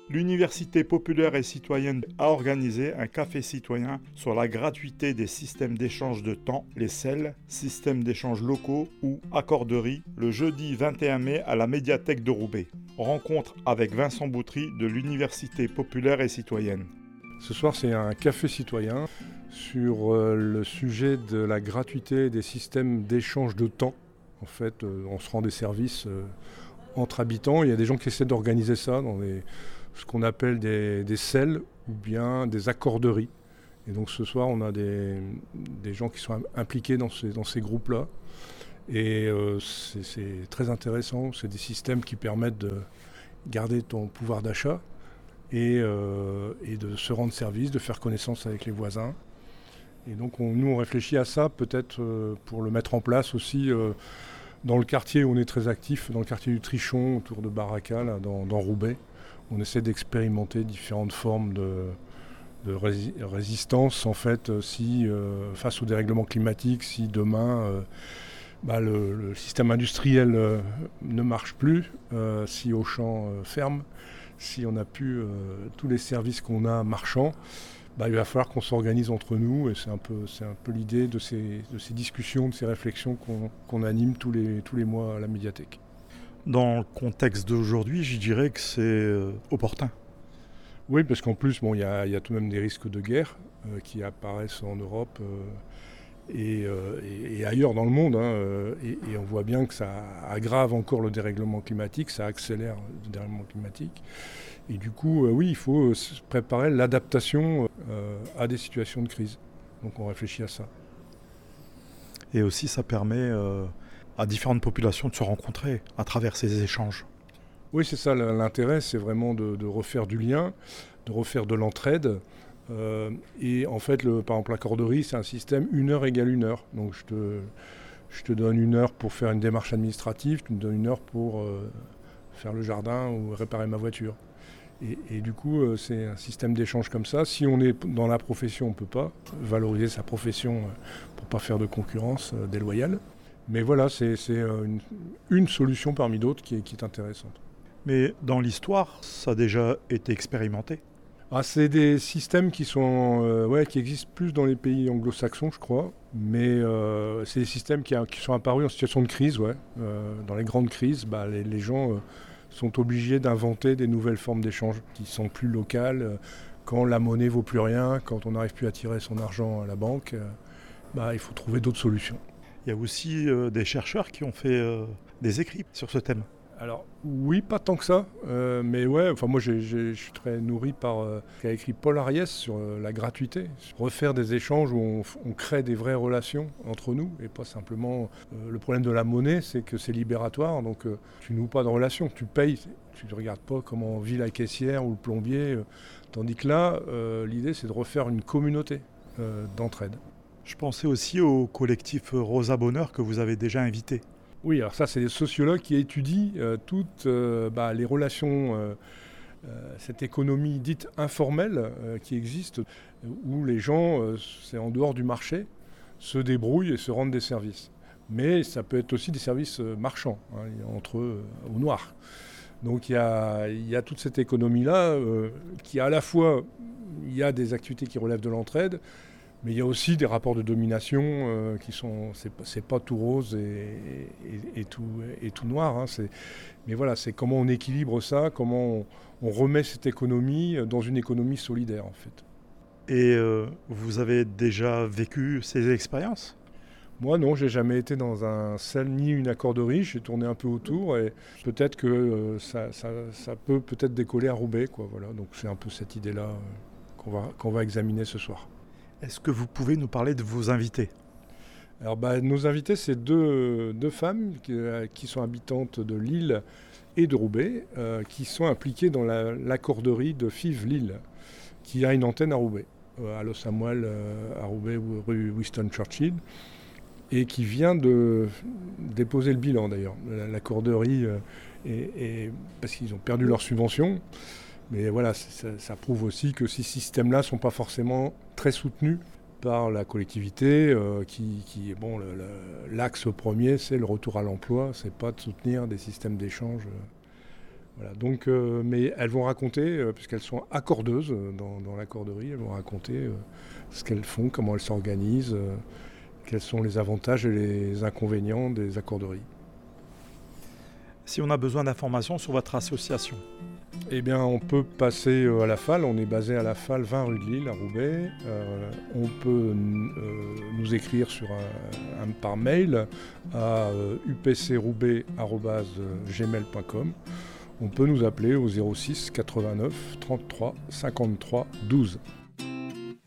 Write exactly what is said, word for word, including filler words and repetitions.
L'Université populaire et citoyenne a organisé un café citoyen sur la gratuité des systèmes d'échange de temps, les S E L, systèmes d'échange locaux ou accorderies, le jeudi vingt et un mai à la médiathèque de Roubaix. Rencontre avec Vincent Boutry de l'Université populaire et citoyenne. Ce soir, c'est un café citoyen sur euh, le sujet de la gratuité des systèmes d'échange de temps. En fait, euh, on se rend des services euh, entre habitants. Il y a des gens qui essaient d'organiser ça dans des, ce qu'on appelle des, des S E L ou bien des accorderies. Et donc ce soir, on a des, des gens qui sont impliqués dans ces, dans ces groupes-là. Et euh, c'est, c'est très intéressant. C'est des systèmes qui permettent de garder ton pouvoir d'achat et, euh, et de se rendre service, de faire connaissance avec les voisins. Et donc on, nous, on réfléchit à ça peut-être euh, pour le mettre en place aussi euh, dans le quartier où on est très actif, dans le quartier du Trichon, autour de Baraka, là, dans, dans Roubaix. On essaie d'expérimenter différentes formes de, de rési- résistance, en fait, si euh, face au dérèglement climatique, si demain euh, bah, le, le système industriel euh, ne marche plus, euh, si Auchan euh, ferme, si on n'a plus euh, tous les services qu'on a marchands, bah, il va falloir qu'on s'organise entre nous. Et c'est un peu, c'est un peu l'idée de ces, de ces discussions, de ces réflexions qu'on, qu'on anime tous les, tous les mois à la médiathèque. Dans le contexte d'aujourd'hui, je dirais que c'est euh, opportun. Oui, parce qu'en plus, bon, il y a, y a tout de même des risques de guerre euh, qui apparaissent en Europe euh, et, euh, et, et ailleurs dans le monde. Hein, euh, et, et on voit bien que ça aggrave encore le dérèglement climatique, ça accélère le dérèglement climatique. Et du coup, euh, oui, il faut se préparer l'adaptation euh, à des situations de crise. Donc on réfléchit à ça. Et aussi, ça permet euh, à différentes populations de se rencontrer à travers ces échanges. Oui, c'est ça, l'intérêt, c'est vraiment de, de refaire du lien, de refaire de l'entraide. Euh, et en fait, le, par exemple, la corderie, c'est un système une heure égale une heure. Donc je te, je te donne une heure pour faire une démarche administrative, tu me donnes une heure pour euh, faire le jardin ou réparer ma voiture. Et, et du coup, euh, c'est un système d'échange comme ça. Si on est dans la profession, on ne peut pas valoriser sa profession euh, pour ne pas faire de concurrence euh, déloyale. Mais voilà, c'est, c'est euh, une, une solution parmi d'autres qui est, qui est intéressante. Mais dans l'histoire, ça a déjà été expérimenté. Ah, c'est des systèmes qui, sont, euh, ouais, qui existent plus dans les pays anglo-saxons, je crois. Mais euh, c'est des systèmes qui, a, qui sont apparus en situation de crise. Ouais. Euh, dans les grandes crises, bah, les, les gens... Euh, sont obligés d'inventer des nouvelles formes d'échange qui sont plus locales. Quand la monnaie vaut plus rien, quand on n'arrive plus à tirer son argent à la banque, bah, il faut trouver d'autres solutions. Il y a aussi euh, des chercheurs qui ont fait euh, des écrits sur ce thème. Alors oui, pas tant que ça, euh, mais ouais, enfin moi j'ai, j'ai, je suis très nourri par euh, ce qu'a écrit Paul Ariès sur euh, la gratuité, refaire des échanges où on, on crée des vraies relations entre nous et pas simplement euh, le problème de la monnaie, c'est que c'est libératoire, donc euh, tu noues pas de relation, tu payes, tu ne regardes pas comment vit la caissière ou le plombier, euh, tandis que là euh, l'idée c'est de refaire une communauté euh, d'entraide. Je pensais aussi au collectif Rosa Bonheur que vous avez déjà invité. Oui, alors ça, c'est des sociologues qui étudient euh, toutes euh, bah, les relations, euh, euh, cette économie dite informelle euh, qui existe, où les gens, euh, c'est en dehors du marché, se débrouillent et se rendent des services. Mais ça peut être aussi des services euh, marchands, hein, entre eux, euh, au noir. Donc il y a, y a toute cette économie-là euh, qui, à la fois, il y a des activités qui relèvent de l'entraide, mais il y a aussi des rapports de domination euh, qui sont, c'est, c'est pas tout rose et, et, et, tout, et tout noir. Hein, c'est, mais voilà, c'est comment on équilibre ça, comment on, on remet cette économie dans une économie solidaire en fait. Et euh, vous avez déjà vécu ces expériences ? Moi non, j'ai jamais été dans un S E L ni une accorderie, j'ai tourné un peu autour et peut-être que euh, ça, ça, ça peut peut-être décoller à Roubaix, quoi, voilà. Donc c'est un peu cette idée-là euh, qu'on va, qu'on va examiner ce soir. Est-ce que vous pouvez nous parler de vos invités ? Alors bah, nos invités, c'est deux, deux femmes qui, qui sont habitantes de Lille et de Roubaix, euh, qui sont impliquées dans la, l'accorderie de Fives Lille, qui a une antenne à Roubaix, euh, à Los Samuel, euh, à Roubaix, rue Winston Churchill, et qui vient de déposer le bilan d'ailleurs. L'accorderie, euh, est, est, parce qu'ils ont perdu leur subvention. Mais voilà, ça, ça prouve aussi que ces systèmes-là ne sont pas forcément très soutenus par la collectivité, euh, qui, qui bon, le, le, l'axe premier, c'est le retour à l'emploi, c'est pas de soutenir des systèmes d'échange Voilà, donc, euh, mais elles vont raconter, euh, puisqu'elles sont accordeuses euh, dans, dans l'accorderie, elles vont raconter euh, ce qu'elles font, comment elles s'organisent, euh, quels sont les avantages et les inconvénients des accorderies. Si on a besoin d'informations sur votre association, Eh bien, on peut passer euh, à la F A L, on est basé à la F A L vingt rue de Lille, à Roubaix. Euh, on peut euh, nous écrire sur un, un- par mail à euh, u p c roubaix arobase gmail point com. On peut nous appeler au zéro six quatre-vingt-neuf trente-trois cinquante-trois douze.